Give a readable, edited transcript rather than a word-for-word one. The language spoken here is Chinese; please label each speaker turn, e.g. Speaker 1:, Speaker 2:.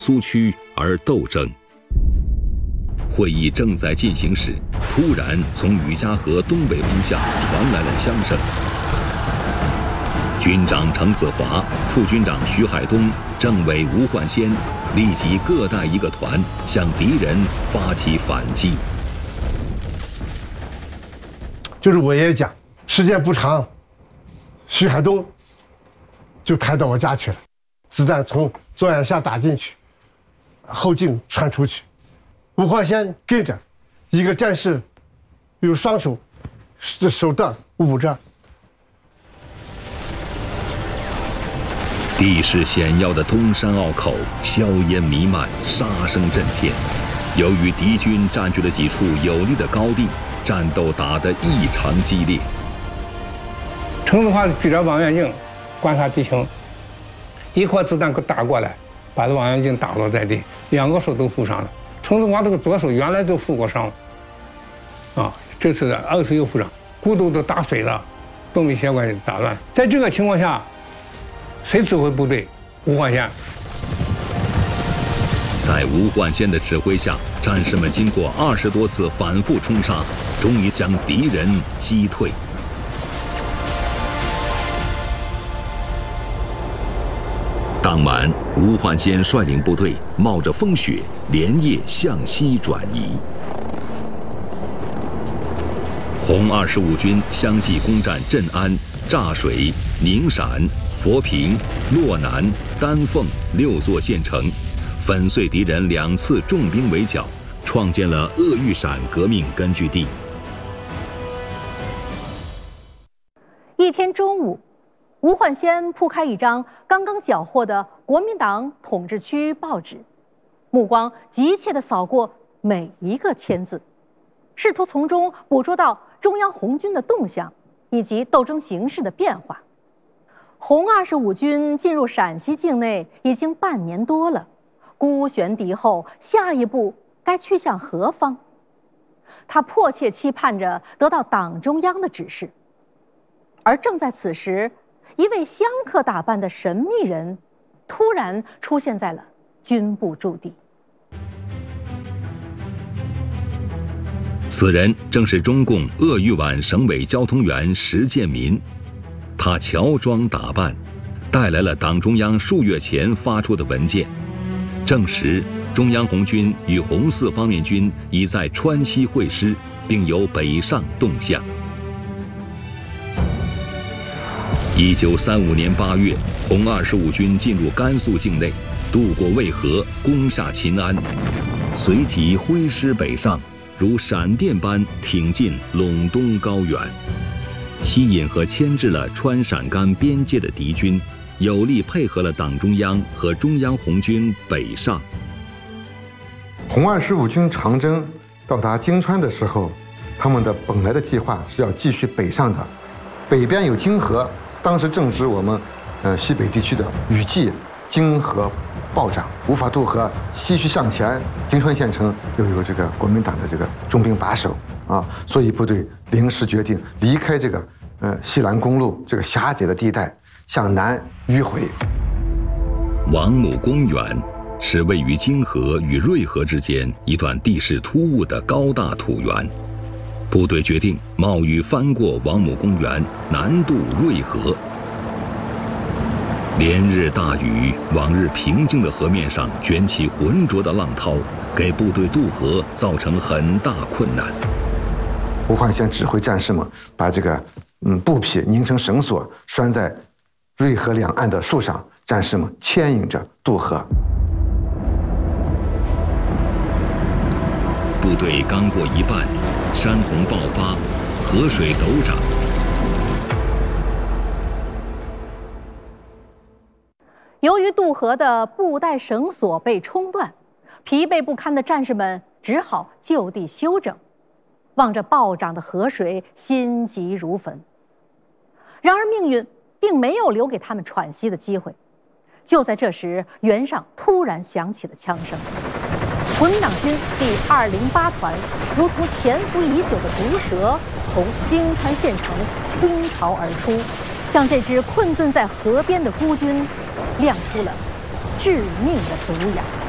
Speaker 1: 苏区而斗争。会议正在进行时，突然从雨夹河东北方向传来了枪声。军长程子华、副军长徐海东、政委吴焕先立即各带一个团向敌人发起反击。
Speaker 2: 就是我也讲，时间不长，徐海东就抬到我家去了，子弹从左眼下打进去，后颈穿出去。吴焕先跟着，一个战士用双手手段捂着。
Speaker 1: 地势险要的东山坳口，硝烟弥漫，杀声震天。由于敌军占据了几处有利的高地，战斗打得异常激烈。
Speaker 3: 程子华举着望远镜观察敌情，一颗子弹打过来，把这望远镜打落在地，两个手都负伤了。程子华这个左手原来就负过伤，这次二次又负伤，骨头都打碎了，动脉血管打乱。在这个情况下，谁指挥部队？吴焕先。
Speaker 1: 在吴焕先的指挥下，战士们经过20多次反复冲杀，终于将敌人击退。当晚，吴焕先率领部队冒着风雪，连夜向西转移。红25军相继攻占镇安、柞水、宁陕、佛坪、洛南、丹凤6座县城，粉碎敌人2次重兵围剿，创建了鄂豫陕革命根据地。
Speaker 4: 一天中午，吴焕先铺开一张刚刚缴获的国民党统治区报纸，目光急切地扫过每一个签字，试图从中捕捉到中央红军的动向以及斗争形势的变化。红25军进入陕西境内已经半年多了，孤悬敌后，下一步该去向何方？他迫切期盼着得到党中央的指示。而正在此时，一位香客打扮的神秘人突然出现在了军部驻地。
Speaker 1: 此人正是中共鄂豫皖省委交通员石建民，他乔装打扮，带来了党中央数月前发出的文件，证实中央红军与红四方面军已在川西会师，并有北上动向。1935年8月，红25军进入甘肃境内，渡过渭河，攻下秦安，随即挥师北上，如闪电般挺进陇东高原，吸引和牵制了川陕甘边界的敌军，有力配合了党中央和中央红军北上。
Speaker 5: 红25军长征到达京川的时候，他们的本来的计划是要继续北上的，北边有京河，当时正值我们西北地区的雨季，京河暴涨，无法渡河，继续向前。京川县城又有这个国民党的这个重兵把守啊，所以部队临时决定离开这个西兰公路这个狭窄的地带，向南迂回。
Speaker 1: 王母公园是位于京河与瑞河之间一段地势突兀的高大土原，部队决定冒雨翻过王母公园，南渡瑞河。连日大雨，往日平静的河面上卷起浑浊的浪涛，给部队渡河造成很大困难。
Speaker 5: 吴焕先指挥战士们把这个布匹拧成绳索，拴在瑞河两岸的树上，战士们牵引着渡河。
Speaker 1: 部队刚过一半，山洪爆发，河水陡涨。
Speaker 4: 由于渡河的布带绳索被冲断，疲惫不堪的战士们只好就地休整，望着暴涨的河水，心急如焚。然而命运并没有留给他们喘息的机会。就在这时，原上突然响起了枪声。国民党军第208团如同潜伏已久的毒蛇，从京川县城倾巢而出，向这支困顿在河边的孤军亮出了致命的毒牙。